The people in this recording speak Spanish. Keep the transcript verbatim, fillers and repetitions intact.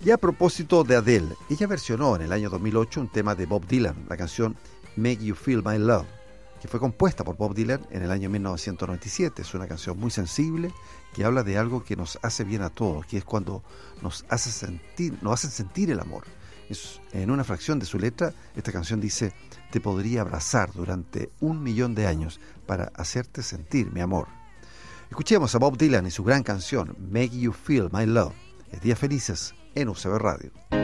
Y a propósito de Adele, ella versionó en el año dos mil ocho un tema de Bob Dylan, la canción Make You Feel My Love, que fue compuesta por Bob Dylan en el año mil novecientos noventa y siete. Es una canción muy sensible que habla de algo que nos hace bien a todos, que es cuando nos hace sentir, nos hacen sentir el amor. Es, en una fracción de su letra, esta canción dice: te podría abrazar durante un millón de años para hacerte sentir mi amor. Escuchemos a Bob Dylan y su gran canción Make You Feel My Love. Es Días Felices en U C B Radio.